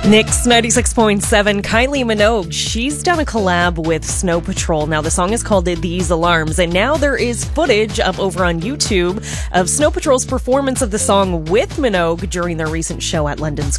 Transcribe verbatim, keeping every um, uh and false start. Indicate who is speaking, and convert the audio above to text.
Speaker 1: Nix ninety-six point seven, Kylie Minogue, she's done a collab with Snow Patrol. Now, the song is called These Alarms, and now there is footage up over on YouTube of Snow Patrol's performance of the song with Minogue during their recent show at London's